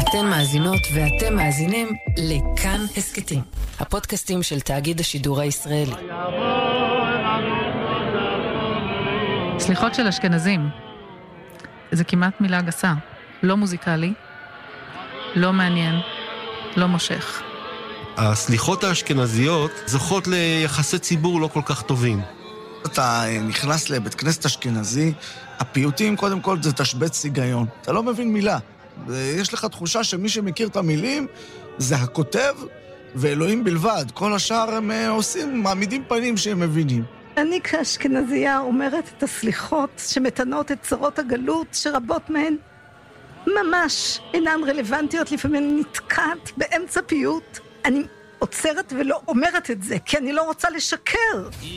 אתן מאזינות ואתם מאזינים לכאן הסקטים, הפודקאסטים של תאגיד השידור הישראלי. סליחות של אשכנזים. זה כמעט מילה גסה. לא מוזיקלי, לא מעניין, לא מושך. הסליחות האשכנזיות זוכות ליחסי ציבור לא כל כך טובים. אתה נכנס לבית כנסת אשכנזי, הפיוטים קודם כל זה תשבץ היגיון. אתה לא מבין מילה. יש לך תחושה שמי שמכיר את המילים זה הכותב ואלוהים בלבד. כל השאר הם מעמידים פנים שהם מבינים. אני כאשכנזייה אומרת את הסליחות שמתנות את צרות הגלות, שרבות מהן ממש אינן רלוונטיות. לפעמים אני נתקעת באמצע פיוט. אני עוצרת ולא אומרת את זה, כי אני לא רוצה לשקר.